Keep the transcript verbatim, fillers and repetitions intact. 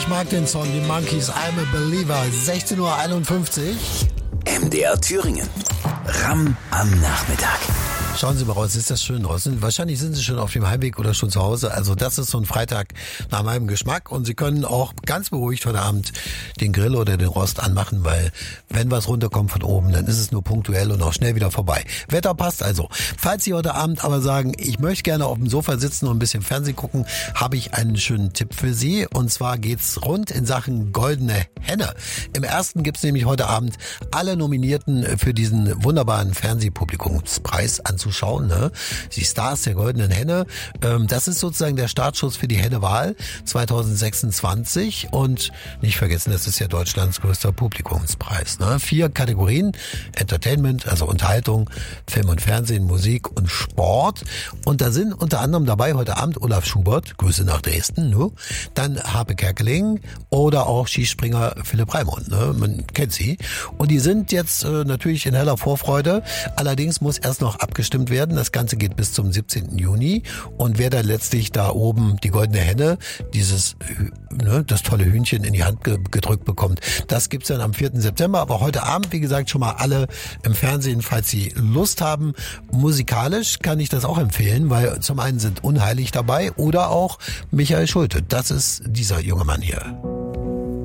Ich mag den Song, die Monkeys, I'm a Believer. sechzehn Uhr einundfünfzig. M D R Thüringen. Ram am Nachmittag. Schauen Sie mal raus, ist das schön draußen? Wahrscheinlich sind Sie schon auf dem Heimweg oder schon zu Hause. Also das ist so ein Freitag nach meinem Geschmack. Und Sie können auch ganz beruhigt heute Abend den Grill oder den Rost anmachen, weil wenn was runterkommt von oben, dann ist es nur punktuell und auch schnell wieder vorbei. Wetter passt also. Falls Sie heute Abend aber sagen, ich möchte gerne auf dem Sofa sitzen und ein bisschen Fernsehen gucken, habe ich einen schönen Tipp für Sie. Und zwar geht's rund in Sachen Goldene Henne. Im ersten gibt's nämlich heute Abend alle Nominierten für diesen wunderbaren Fernsehpublikumspreis anzuschauen. Schauen, ne? Die Stars der Goldenen Henne. Ähm, das ist sozusagen der Startschuss für die Hennewahl zwanzig sechsundzwanzig und nicht vergessen, das ist ja Deutschlands größter Publikumspreis. Ne? Vier Kategorien: Entertainment, also Unterhaltung, Film und Fernsehen, Musik und Sport. Und da sind unter anderem dabei heute Abend Olaf Schubert, Grüße nach Dresden, ne? Dann Harpe Kerkeling oder auch Skispringer Philipp Raimund. Ne? Man kennt sie. Und die sind jetzt äh, natürlich in heller Vorfreude. Allerdings muss erst noch abgestimmt werden. Das Ganze geht bis zum siebzehnten Juni. Und wer dann letztlich da oben die Goldene Henne, dieses, ne, das tolle Hühnchen in die Hand ge- gedrückt bekommt, das gibt's dann am vierten September. Aber heute Abend, wie gesagt, schon mal alle im Fernsehen, falls Sie Lust haben. Musikalisch kann ich das auch empfehlen, weil zum einen sind Unheilig dabei oder auch Michael Schulte. Das ist dieser junge Mann hier.